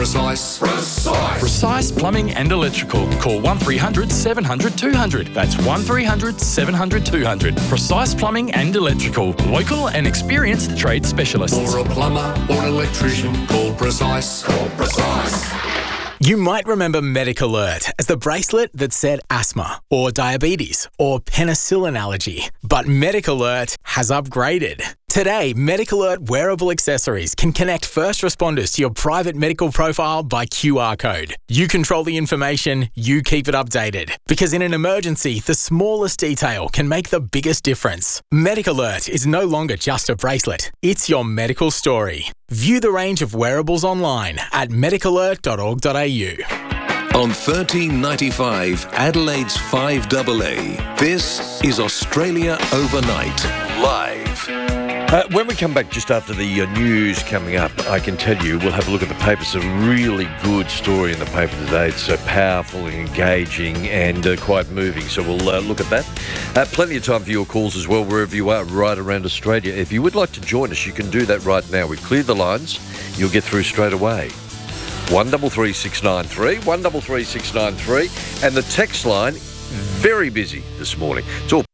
Precise Plumbing and Electrical. Call 1300 700 200. That's 1300 700 200. Precise Plumbing and Electrical. Local and experienced trade specialists. For a plumber or electrician, call Precise. Call Precise. You might remember Medic Alert as the bracelet that said asthma or diabetes or penicillin allergy. But Medic Alert has upgraded. Today, Medic Alert wearable accessories can connect first responders to your private medical profile by QR code. You control the information, you keep it updated. Because in an emergency, the smallest detail can make the biggest difference. Medic Alert is no longer just a bracelet, it's your medical story. View the range of wearables online at medicalert.org.au. On 1395 Adelaide's 5AA, this is Australia Overnight, live. When we come back just after the news coming up, I can tell you we'll have a look at the paper. It's a really good story in the paper today. It's so powerful and engaging and quite moving. So we'll look at that. Plenty of time for your calls as well, wherever you are, right around Australia. If you would like to join us, you can do that right now. We've cleared the lines. You'll get through straight away. 133693, 133693. And the text line, very busy this morning. It's all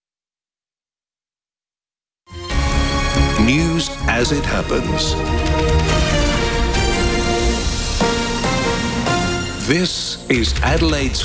News as it happens. This is Adelaide's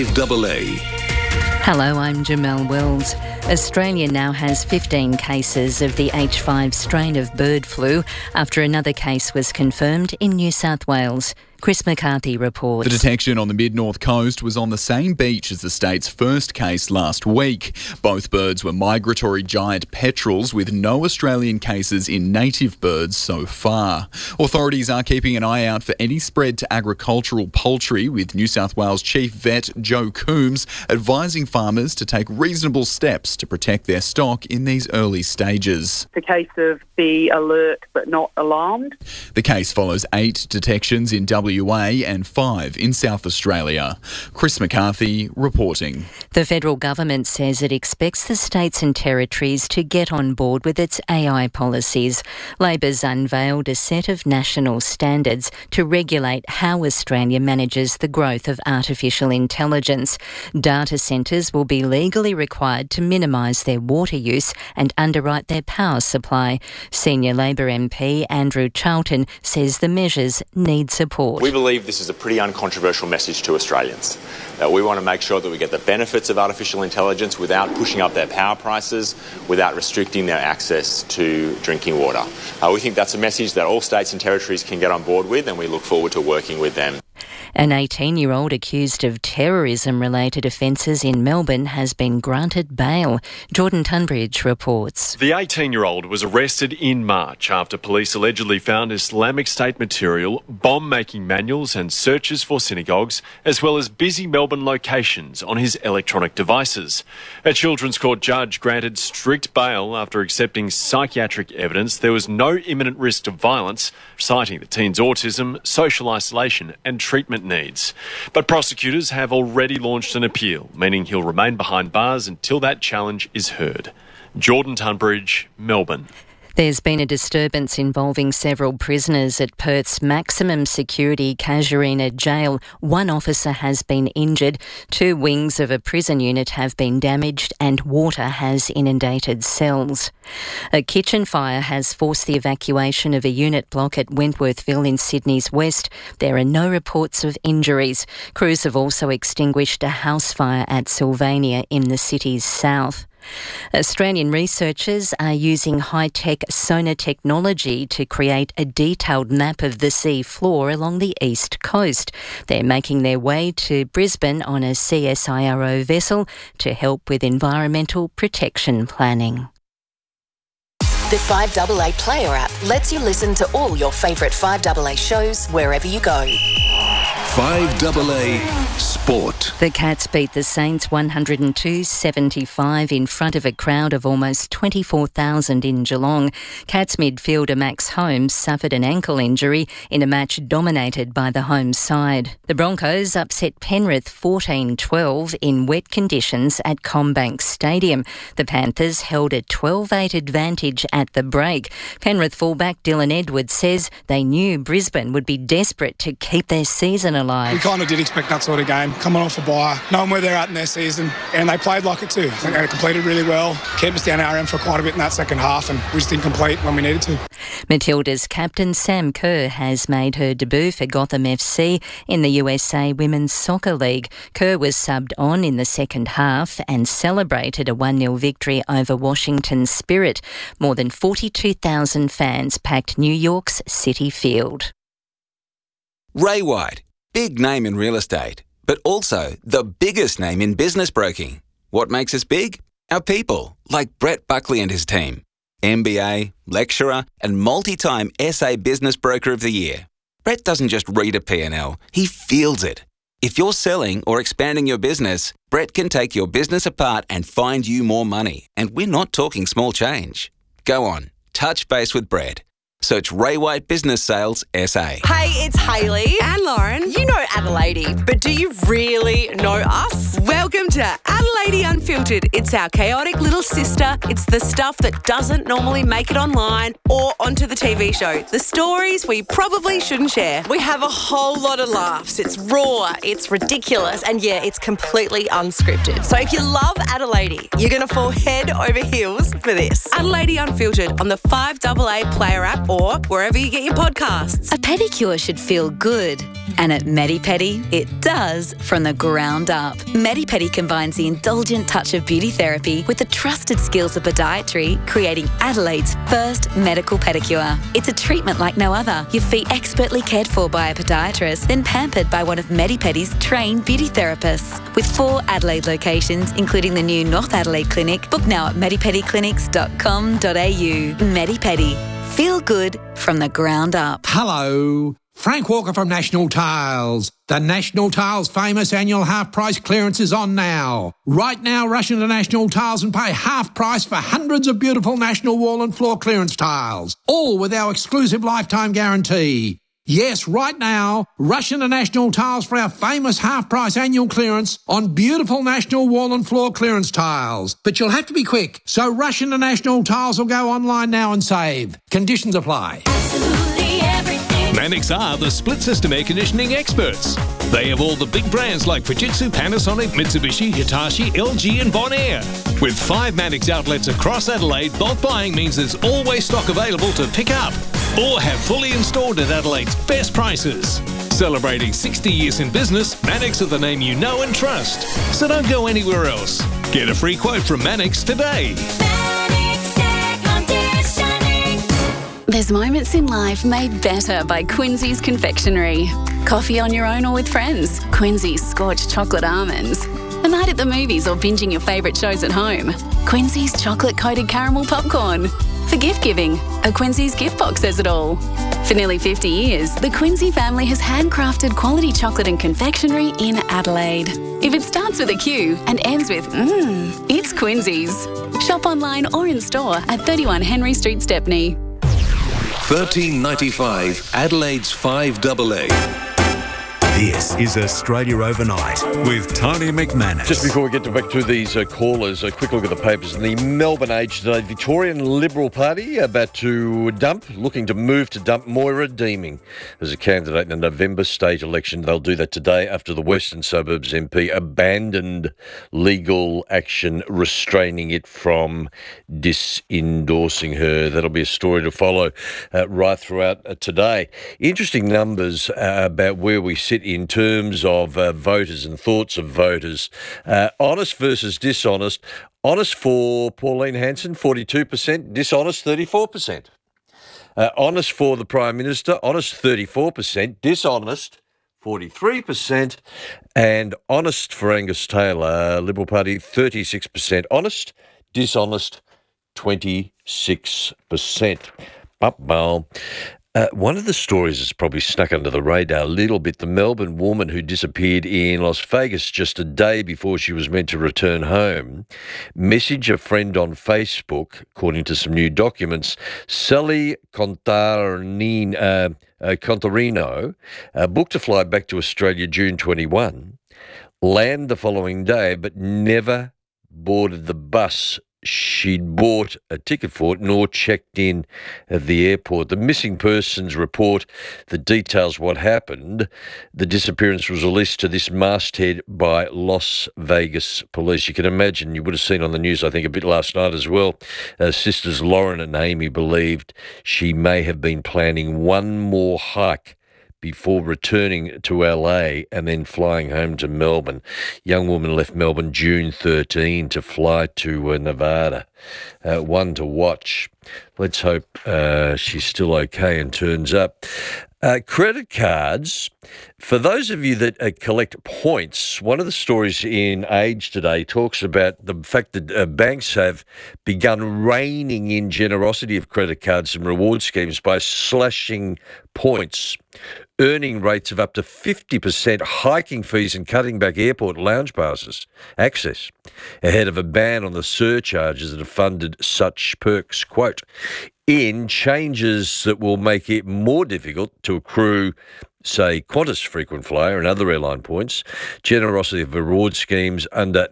5AA. Hello, I'm Jamelle Wells. Australia now has 15 cases of the H5 strain of bird flu after another case was confirmed in New South Wales. Chris McCarthy reports. The detection on the mid-north coast was on the same beach as the state's first case last week. Both birds were migratory giant petrels with no Australian cases in native birds so far. Authorities are keeping an eye out for any spread to agricultural poultry, with New South Wales Chief Vet Joe Coombs advising farmers to take reasonable steps to protect their stock in these early stages. It's a case of be alert but not alarmed. The case follows 8 detections in WA and 5 in South Australia. Chris McCarthy reporting. The federal government says it expects the states and territories to get on board with its AI policies. Labor's unveiled a set of national standards to regulate how Australia manages the growth of artificial intelligence. Data centres will be legally required to minimise their water use and underwrite their power supply. Senior Labor MP Andrew Charlton says the measures need support. We believe this is a pretty uncontroversial message to Australians. We want to make sure that we get the benefits of artificial intelligence without pushing up their power prices, without restricting their access to drinking water. We think that's a message that all states and territories can get on board with, and we look forward to working with them. An 18-year-old accused of terrorism-related offences in Melbourne has been granted bail. Jordan Tunbridge reports. The 18-year-old was arrested in March after police allegedly found Islamic State material, bomb-making manuals and searches for synagogues, as well as busy Melbourne locations on his electronic devices. A Children's Court judge granted strict bail after accepting psychiatric evidence there was no imminent risk of violence, citing the teen's autism, social isolation and treatment needs. But prosecutors have already launched an appeal, meaning he'll remain behind bars until that challenge is heard. Jordan Tunbridge, Melbourne. There's been a disturbance involving several prisoners at Perth's maximum security Casuarina jail. One officer has been injured, 2 wings of a prison unit have been damaged and water has inundated cells. A kitchen fire has forced the evacuation of a unit block at Wentworthville in Sydney's west. There are no reports of injuries. Crews have also extinguished a house fire at Sylvania in the city's south. Australian researchers are using high-tech sonar technology to create a detailed map of the sea floor along the east coast. They're making their way to Brisbane on a CSIRO vessel to help with environmental protection planning. The 5AA Player app lets you listen to all your favourite 5AA shows wherever you go. 5AA Sport. The Cats beat the Saints 102-75 in front of a crowd of almost 24,000 in Geelong. Cats midfielder Max Holmes suffered an ankle injury in a match dominated by the home side. The Broncos upset Penrith 14-12 in wet conditions at CommBank Stadium. The Panthers held a 12-8 advantage at the break. Penrith fullback Dylan Edwards says they knew Brisbane would be desperate to keep their season alive. We kind of did expect that sort of game, coming off a bye, knowing where they're at in their season, and they played like it too. I think they completed really well, kept us down our end for quite a bit in that second half, and we just didn't complete when we needed to. Matilda's captain Sam Kerr has made her debut for Gotham FC in the USA Women's Soccer League. Kerr was subbed on in the second half and celebrated a 1-0 victory over Washington Spirit. More than 42,000 fans packed New York's Citi Field. Ray White, big name in real estate, but also the biggest name in business broking. What makes us big? Our people, like Brett Buckley and his team. MBA, lecturer, and multi-time SA Business Broker of the Year. Brett doesn't just read a P&L, he feels it. If you're selling or expanding your business, Brett can take your business apart and find you more money. And we're not talking small change. Go on, touch base with Brett. Search Ray White Business Sales SA. Hey, it's Hayley and Lauren. You know Adelaide, but do you really know us? Welcome to Adelaide Unfiltered. It's our chaotic little sister. It's the stuff that doesn't normally make it online or onto the TV show. The stories we probably shouldn't share. We have a whole lot of laughs. It's raw, it's ridiculous, and yeah, it's completely unscripted. So if you love Adelaide, you're going to fall head over heels for this. Adelaide Unfiltered on the 5AA Player app or wherever you get your podcasts. A pedicure should feel good. And at Medi-Pedi, it does from the ground up. Medi-Pedi combines the indulgent touch of beauty therapy with the trusted skills of podiatry, creating Adelaide's first medical pedicure. It's a treatment like no other. Your feet expertly cared for by a podiatrist, then pampered by one of Medi-Pedi's trained beauty therapists. With 4 Adelaide locations, including the new North Adelaide Clinic, book now at medipediclinics.com.au. Medi-Pedi. Feel good from the ground up. Hello, Frank Walker from National Tiles. The National Tiles famous annual half-price clearance is on now. Right now, rush into National Tiles and pay half price for hundreds of beautiful National wall and floor clearance tiles, all with our exclusive lifetime guarantee. Yes, right now, rush into National Tiles for our famous half-price annual clearance on beautiful National wall and floor clearance tiles. But you'll have to be quick, so rush into National Tiles or go online now and save. Conditions apply. Absolutely everything. Mannix are the split system air conditioning experts. They have all the big brands like Fujitsu, Panasonic, Mitsubishi, Hitachi, LG and Bonaire. With 5 Mannix outlets across Adelaide, bulk buying means there's always stock available to pick up or have fully installed at Adelaide's best prices. Celebrating 60 years in business, Mannix are the name you know and trust. So don't go anywhere else. Get a free quote from Mannix today. There's moments in life made better by Quincy's Confectionery. Coffee on your own or with friends. Quincy's Scorched Chocolate Almonds. A night at the movies or binging your favourite shows at home. Quincy's Chocolate-Coated Caramel Popcorn. For gift giving, a Quincy's gift box says it all. For nearly 50 years, the Quincy family has handcrafted quality chocolate and confectionery in Adelaide. If it starts with a Q and ends with it's Quincy's. Shop online or in store at 31 Henry Street, Stepney. 1395 Adelaide's 5AA. This is Australia Overnight with Tony McManus. Just before we get back to these callers, a quick look at the papers. In the Melbourne Age today, Victorian Liberal Party about to looking to move to dump Moira Deeming as a candidate in the November state election. They'll do that today after the Western Suburbs MP abandoned legal action restraining it from disendorsing her. That'll be a story to follow right throughout today. Interesting numbers about where we sit in terms of voters and thoughts of voters. Honest versus dishonest. Honest for Pauline Hanson, 42%. Dishonest, 34%. Honest for the Prime Minister, honest, 34%. Dishonest, 43%. And honest for Angus Taylor, Liberal Party, 36%. Honest, dishonest, 26%. One of the stories that's probably snuck under the radar a little bit, the Melbourne woman who disappeared in Las Vegas just a day before she was meant to return home, messaged a friend on Facebook, according to some new documents. Sally Contarino booked a flight back to Australia June 21, land the following day, but never boarded the bus she'd bought a ticket for, nor checked in at the airport. The missing persons report that details what happened. The disappearance was released to this masthead by Las Vegas police. You can imagine, you would have seen on the news, I think, a bit last night as well, sisters Lauren and Amy believed she may have been planning one more hike before returning to LA and then flying home to Melbourne. Young woman left Melbourne June 13 to fly to Nevada. One to watch. Let's hope she's still okay and turns up. Credit cards. For those of you that collect points, one of the stories in Age today talks about the fact that banks have begun reining in generosity of credit cards and reward schemes by slashing points, earning rates of up to 50%, hiking fees and cutting back airport lounge passes access ahead of a ban on the surcharges that have funded such perks. Quote, in changes that will make it more difficult to accrue, say, Qantas frequent flyer and other airline points, generosity of reward schemes under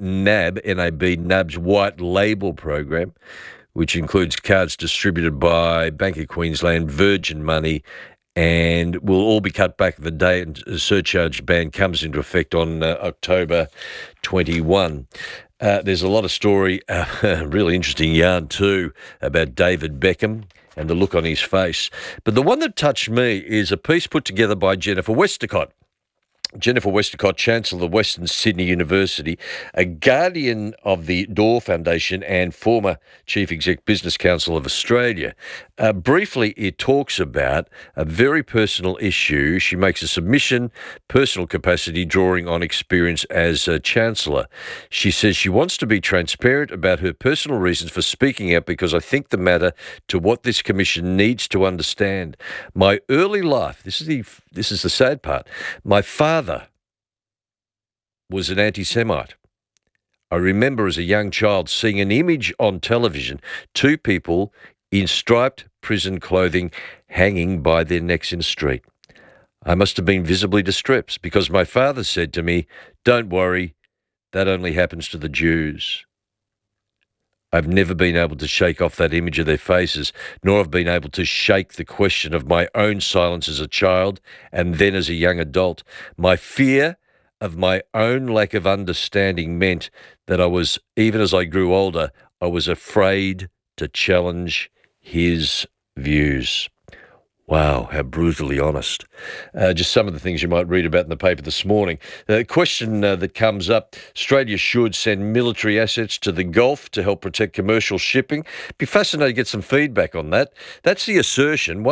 NAB's white label program, which includes cards distributed by Bank of Queensland, Virgin Money, and will all be cut back the day a surcharge ban comes into effect on October 21. There's a lot of story, really interesting yarn too, about David Beckham and the look on his face. But the one that touched me is a piece put together by Jennifer Westacott. Jennifer Westacott, Chancellor of Western Sydney University, a guardian of the Door Foundation and former Chief Exec Business Council of Australia. Briefly, it talks about a very personal issue. She makes a submission, personal capacity, drawing on experience as a Chancellor. She says she wants to be transparent about her personal reasons for speaking out because I think the matter to what this commission needs to understand. My early life, this is the sad part, my father was an anti-Semite. I remember as a young child seeing an image on television, two people in striped prison clothing hanging by their necks in a street. I must have been visibly distressed because my father said to me, "Don't worry, that only happens to the Jews." I've never been able to shake off that image of their faces, nor have been able to shake the question of my own silence as a child and then as a young adult. My fear of my own lack of understanding meant that I was, even as I grew older, I was afraid to challenge his views. Wow, how brutally honest. Just some of the things you might read about in the paper this morning. The question that comes up, Australia should send military assets to the Gulf to help protect commercial shipping. Be fascinated to get some feedback on that. That's the assertion,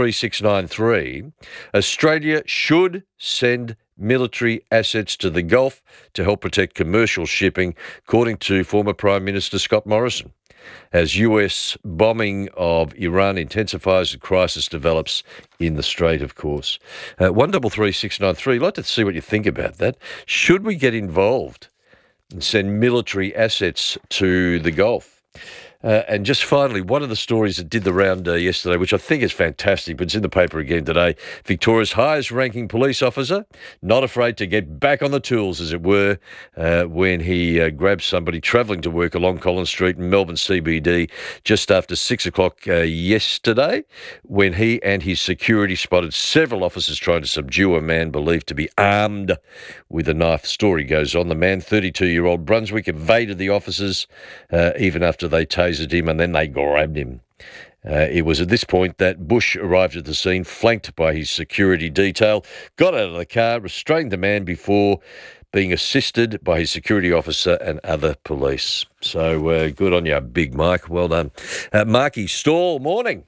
133693. Australia should send military assets to the Gulf to help protect commercial shipping, according to former Prime Minister Scott Morrison, as US bombing of Iran intensifies and crisis develops in the Strait, of course. 133693, I'd like to see what you think about that. Should we get involved and send military assets to the Gulf? And just finally, one of the stories that did the round yesterday, which I think is fantastic, but it's in the paper again today, Victoria's highest-ranking police officer, not afraid to get back on the tools, as it were, when he grabbed somebody travelling to work along Collins Street in Melbourne CBD just after 6 o'clock yesterday, when he and his security spotted several officers trying to subdue a man believed to be armed with a knife. The story goes on. The man, 32-year-old Brunswick, evaded the officers even after they tasered him, and then they grabbed him. It was at this point that Bush arrived at the scene, flanked by his security detail, got out of the car, restrained the man before being assisted by his security officer and other police. So good on you, Big Mike. Well done. Marky Stall, morning.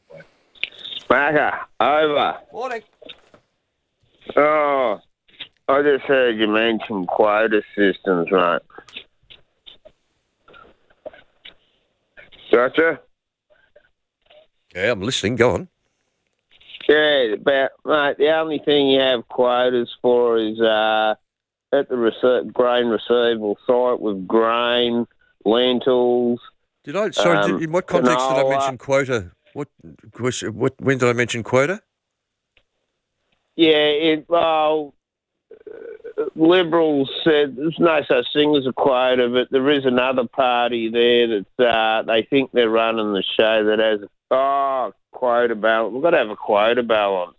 Marker, over. Morning. Oh, I just heard you mention quota systems, mate. Gotcha? Yeah, I'm listening. Go on. Yeah, mate, the only thing you have quotas for is at the grain receivable site with grain, lentils. In what context did I mention quota? When did I mention quota? Yeah, Liberals said there's no such thing as a quota, but there is another party there that they think they're running the show that has quota balance. We've got to have a quota balance.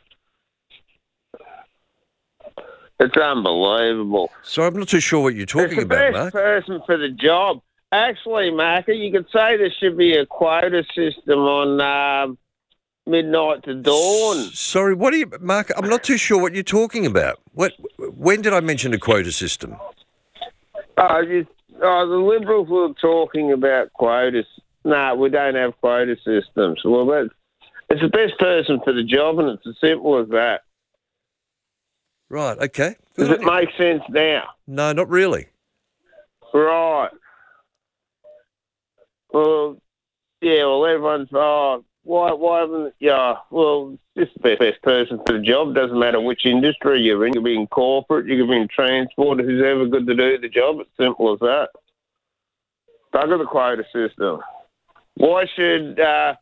It's unbelievable. So I'm not too sure what you're talking about, Mark. It's the best person for the job. Actually, Mark, you could say there should be a quota system on midnight to dawn. Sorry, Mark? I'm not too sure what you're talking about. When did I mention a quota system? The Liberals were talking about quotas. No, we don't have quota systems. Well, it's the best person for the job, and it's as simple as that. Right, okay. Does it make sense now? No, not really. Right. Well, yeah, everyone's, why haven't, just the best person for the job. Doesn't matter which industry you're in. You can be in corporate, you can be in transport, who's ever good to do the job. It's simple as that. Bugger the quota system. Why should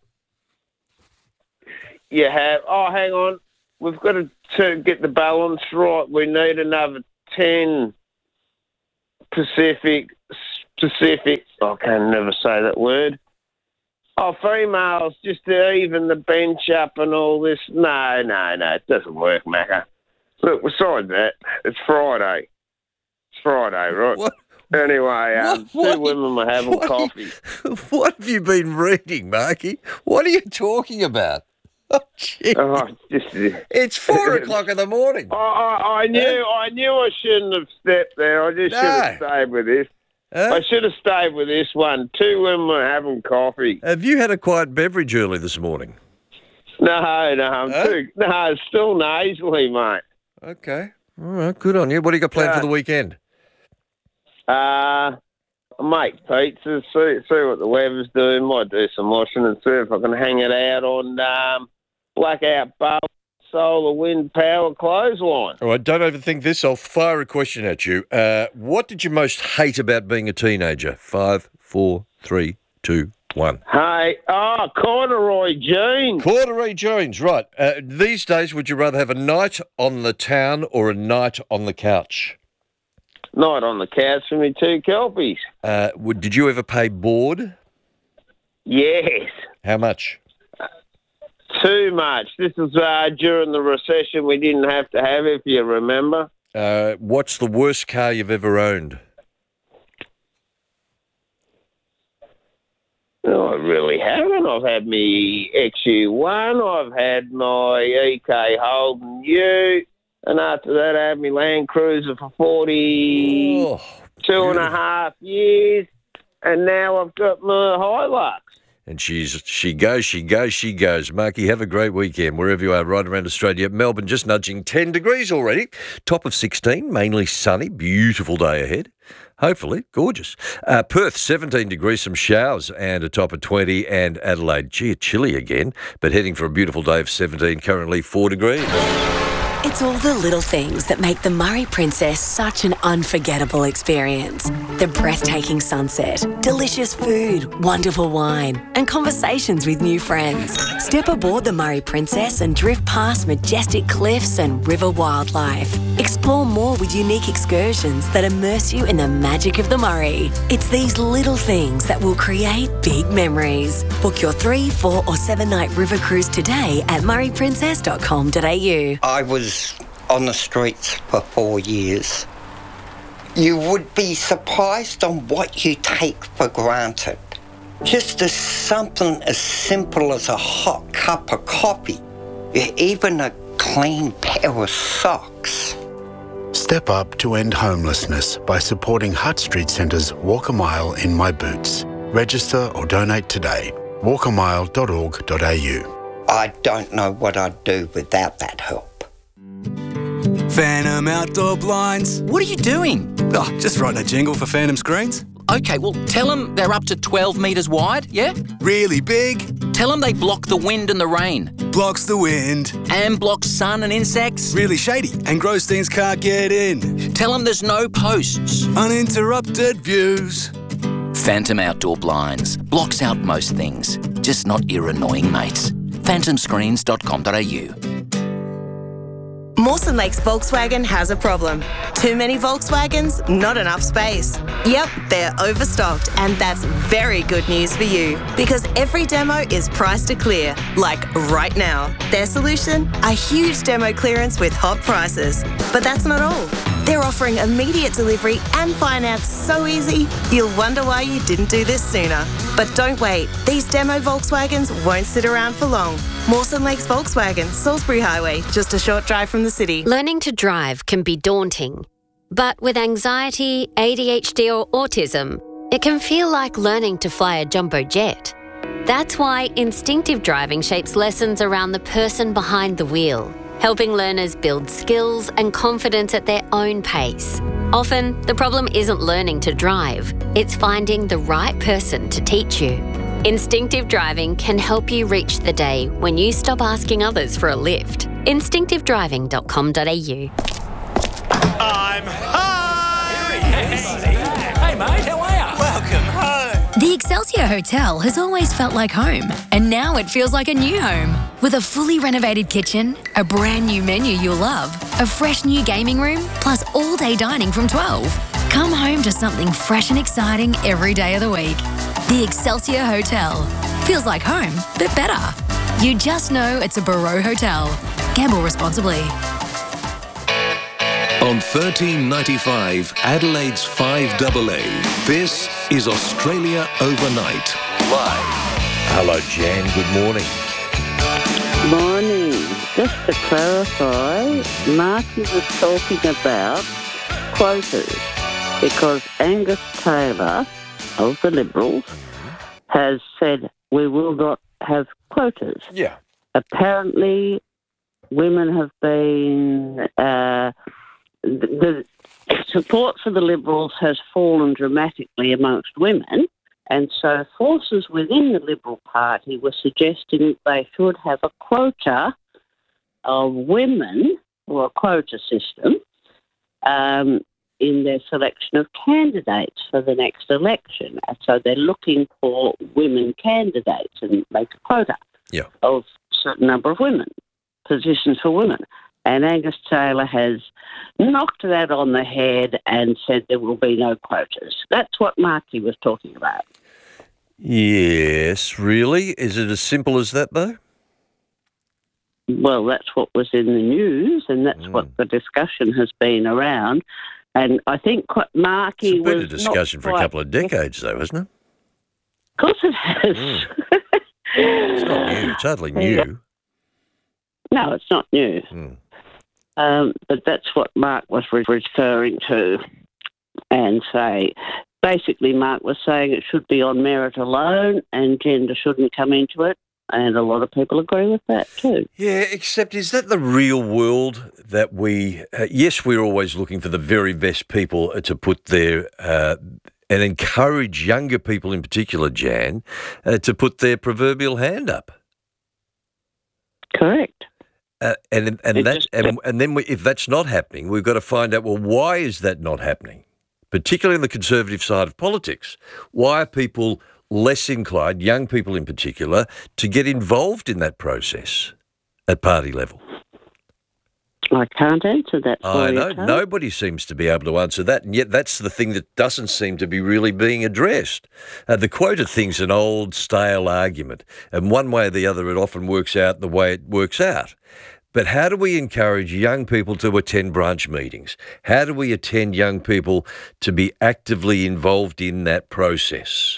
you have, hang on, we've got to get the balance right. We need another 10 Pacific, I can never say that word. Females, just to even the bench up and all this. No, it doesn't work, Macca. Look, besides that, it's Friday. It's Friday, right? What? Anyway, two women were having coffee. What have you been reading, Marky? What are you talking about? Oh, gee. It's 4 o'clock in the morning. I knew I shouldn't have stepped there. I just should have stayed with this. I should have stayed with this one. Two women were having coffee. Have you had a quiet beverage early this morning? No, it's still nasally, mate. Okay. All right, good on you. What do you got planned for the weekend? Make pizzas, see what the weather's doing. Might do some washing and see if I can hang it out on blackout bulb, solar, wind, power, clothesline. All right, don't overthink this. I'll fire a question at you. What did you most hate about being a teenager? 5, 4, 3, 2, 1. Hey, corduroy jeans. Corduroy jeans, right. These days, would you rather have a night on the town or a night on the couch? Night on the couch for me two kelpies. Did you ever pay board? Yes. How much? Too much. This was during the recession. We didn't have to have it, if you remember. What's the worst car you've ever owned? No, I really haven't. I've had my XU1. I've had my EK Holden U. And after that, I had my Land Cruiser for 42 and a half years. And now I've got my Hilux. And she goes. Marky, have a great weekend wherever you are, right around Australia. Melbourne just nudging 10 degrees already. Top of 16, mainly sunny. Beautiful day ahead. Hopefully, gorgeous. Perth, 17 degrees, some showers and a top of 20. And Adelaide, chilly again, but heading for a beautiful day of 17, currently 4 degrees. It's all the little things that make the Murray Princess such an unforgettable experience. The breathtaking sunset, delicious food, wonderful wine, and conversations with new friends. Step aboard the Murray Princess and drift past majestic cliffs and river wildlife. Explore more with unique excursions that immerse you in the magic of the Murray. It's these little things that will create big memories. Book your 3, 4 or 7 night river cruise today at murrayprincess.com.au. I was on the streets for 4 years. You would be surprised on what you take for granted. Just as something as simple as a hot cup of coffee, even a clean pair of socks. Step up to end homelessness by supporting Hutt Street Centre's Walk a Mile in My Boots. Register or donate today. walkamile.org.au. I don't know what I'd do without that help. Phantom Outdoor Blinds. What are you doing? Oh, just writing a jingle for Phantom Screens. Okay, well, tell them they're up to 12 metres wide, yeah? Really big? Tell them they block the wind and the rain. blocks the wind. And blocks sun and insects. Really shady and gross things can't get in. Tell them there's no posts. Uninterrupted views. Phantom Outdoor Blinds. Blocks out most things, just not your annoying mates. phantomscreens.com.au. Mawson Lakes Volkswagen has a problem. Too many Volkswagens, not enough space. Yep, they're overstocked, and that's very good news for you because every demo is priced to clear, like right now. Their solution? A huge demo clearance with hot prices. But that's not all. They're offering immediate delivery and finance so easy, you'll wonder why you didn't do this sooner. But don't wait. These demo Volkswagens won't sit around for long. Mawson Lakes Volkswagen, Salisbury Highway, just a short drive from the city. Learning to drive can be daunting. But with anxiety, ADHD or autism, it can feel like learning to fly a jumbo jet. That's why instinctive driving shapes lessons around the person behind the wheel, helping learners build skills and confidence at their own pace. Often, the problem isn't learning to drive, it's finding the right person to teach you. Instinctive driving can help you reach the day when you stop asking others for a lift. Instinctivedriving.com.au. I'm home! Hey mate, how are you? Welcome home! The Excelsior Hotel has always felt like home, and now it feels like a new home. With a fully renovated kitchen, a brand new menu you'll love, a fresh new gaming room, plus all-day dining from 12. Come home to something fresh and exciting every day of the week. The Excelsior Hotel. Feels like home, but better. You just know it's a Barreau Hotel. Gamble responsibly. On 1395 Adelaide's 5AA, this is Australia Overnight. Live. Hello, Jan. Good morning. Morning. Just to clarify, Marky was talking about quotas because Angus Taylor of the Liberals has said we will not have quotas. Yeah. Apparently, women have been... the support for the Liberals has fallen dramatically amongst women, and so forces within the Liberal Party were suggesting that they should have a quota of women, or a quota system, in their selection of candidates for the next election. So they're looking for women candidates and make a quota of a certain number of women, positions for women. And Angus Taylor has knocked that on the head and said there will be no quotas. That's what Marky was talking about. Yes, really? Is it as simple as that, though? Well, that's what was in the news, and that's what the discussion has been around. And I think Marky was... It's been a discussion for a couple of decades, though, hasn't it? Of course it has. It's not new. It's hardly new. No, it's not new. But that's what Mark was referring to, and basically Mark was saying it should be on merit alone and gender shouldn't come into it, and a lot of people agree with that too. Yeah, except is that the real world that we... yes, we're always looking for the very best people to put their... and encourage younger people in particular, Jan, to put their proverbial hand up. Correct. And then if that's not happening, we've got to find out, well, why is that not happening? Particularly on the conservative side of politics. Why are people less inclined, young people in particular, to get involved in that process at party level? I can't answer that for you. I know. Nobody seems to be able to answer that, and yet that's the thing that doesn't seem to be really being addressed. The quota thing's an old, stale argument, and one way or the other it often works out the way it works out. But how do we encourage young people to attend branch meetings? How do we attend young people to be actively involved in that process?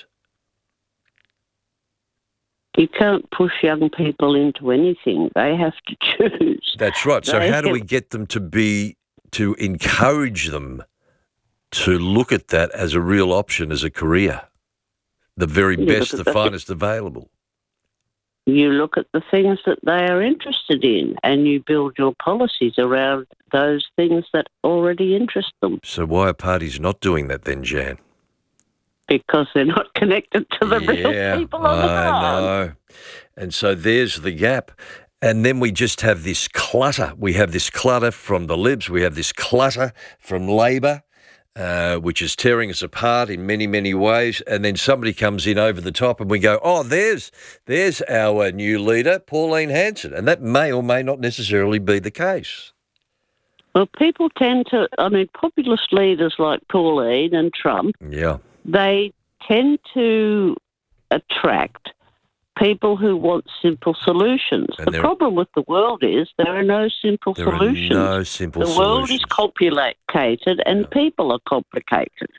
You can't push young people into anything. They have to choose. That's right. So how do we get them to encourage them to look at that as a real option, as a career? The very best, the finest available. You look at the things that they are interested in and you build your policies around those things that already interest them. So why are parties not doing that then, Jan? Because they're not connected to the real people on the ground. I know. And so there's the gap. And then we just have this clutter. We have this clutter from the Libs. We have this clutter from Labor, which is tearing us apart in many, many ways. And then somebody comes in over the top and we go, oh, there's our new leader, Pauline Hanson. And that may or may not necessarily be the case. Well, people tend to, populist leaders like Pauline and Trump, they tend to attract people who want simple solutions. And the problem with the world is there are no simple solutions. The world is complicated and people are complicated.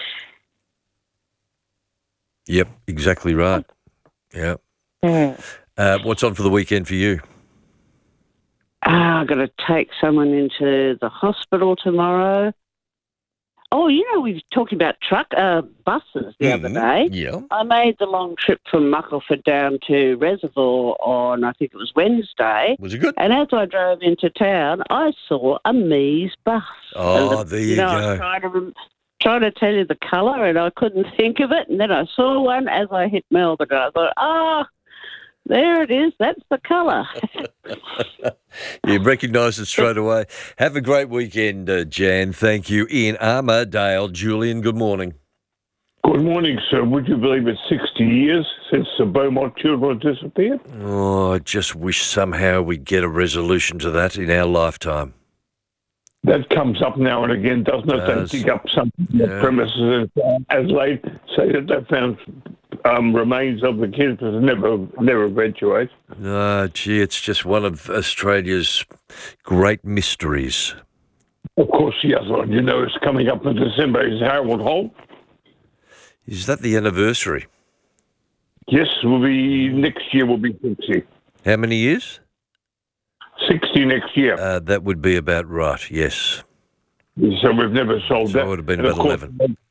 Yep, exactly right. Yeah. What's on for the weekend for you? I've got to take someone into the hospital tomorrow. Oh, we were talking about buses the other day. Yeah. I made the long trip from Muckleford down to Reservoir on, I think it was Wednesday. Was it good? And as I drove into town, I saw a Mies bus. Oh, there you go. I was trying to tell you the colour and I couldn't think of it. And then I saw one as I hit Melbourne and I thought, there it is. That's the colour. You recognise it straight away. Have a great weekend, Jan. Thank you. In Armourdale, Julian, good morning. Good morning, sir. Would you believe it's 60 years since the Beaumont children disappeared? Oh, I just wish somehow we'd get a resolution to that in our lifetime. That comes up now and again, doesn't it? They dig up some premises in Adelaide, say that they found remains of the kids that never eventuate. No, gee, it's just one of Australia's great mysteries. Of course, the other one, is coming up in December, is Harold Holt. Is that the anniversary? Yes, next year will be 60. How many years? 60 next year. That would be about right, yes. So we've never sold that. So it would have been about 11.